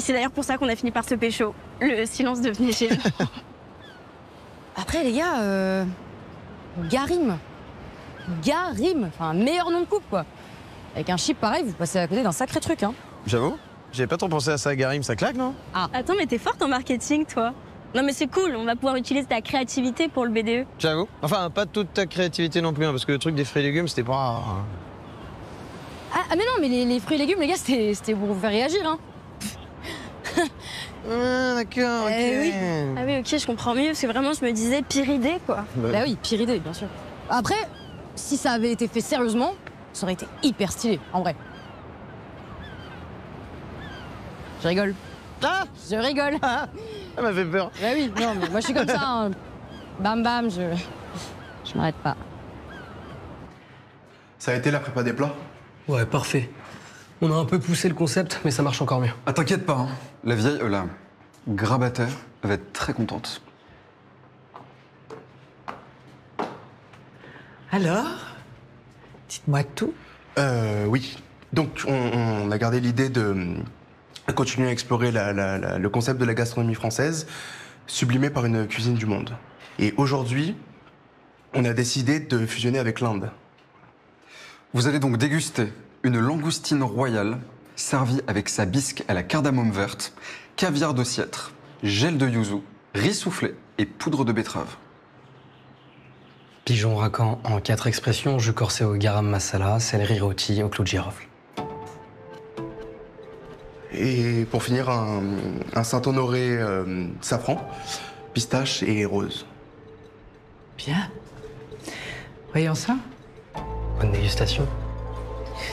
C'est d'ailleurs pour ça qu'on a fini par se pécho. Le silence devenait gênant. Après, les gars, Garim. Garim, enfin, meilleur nom de couple, quoi. Avec un chip pareil, vous passez à côté d'un sacré truc, hein. J'avoue, j'avais pas trop pensé à ça, Garim, ça claque, non? Attends, mais t'es forte en marketing, toi. Non, mais c'est cool, on va pouvoir utiliser ta créativité pour le BDE. J'avoue. Enfin, pas toute ta créativité non plus, hein, parce que le truc des fruits et légumes, c'était pas... Ah, mais non, mais les fruits et légumes, les gars, c'était pour vous faire réagir, hein. Ah, d'accord, ok. Oui. Ah oui, ok, je comprends mieux, parce que vraiment, je me disais pire idée, quoi. Bah oui, pire idée, bien sûr. Après, si ça avait été fait sérieusement, ça aurait été hyper stylé, en vrai. Je rigole. Ah, Je rigole. ça m'a fait peur. Bah oui, non, mais moi je suis comme ça, hein. Bam bam, je m'arrête pas. Ça a été la prépa des plats? Ouais, parfait. On a un peu poussé le concept, mais ça marche encore mieux. Ah, t'inquiète pas, hein. La vieille, la grabataire, elle va être très contente. Alors, dites-moi tout. Oui. Donc, on a gardé l'idée de continuer à explorer le concept de la gastronomie française, sublimé par une cuisine du monde. Et aujourd'hui, on a décidé de fusionner avec l'Inde. Vous allez donc déguster une langoustine royale servie avec sa bisque à la cardamome verte, caviar de Sietre, gel de yuzu, riz soufflé et poudre de betterave. Pigeon racan en 4 expressions, jus corsé au garam masala, céleri rôti au clou de girofle. Et pour finir, un Saint-Honoré safran, pistache et rose. Bien. Voyons ça. Bonne dégustation.